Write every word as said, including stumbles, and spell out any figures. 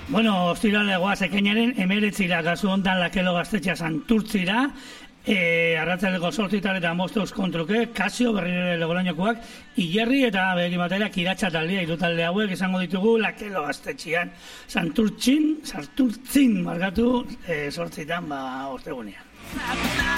Bueno, ostirale goaz ekainaren emeretzira, gazu hontan Lakelo Gaztetxea Santurtzira, e, arratzaldeko sortzitar eta mosteuz kontruke, Kasio, berrire Logroñokoak, Ilerri eta begin batera Kiratxa taldea, hiru talde hauek izango ditugu Lakelo Gaztetxean, Santurtzin, Santurtzin, markatu, e, sortzitan, ba, ostegunean.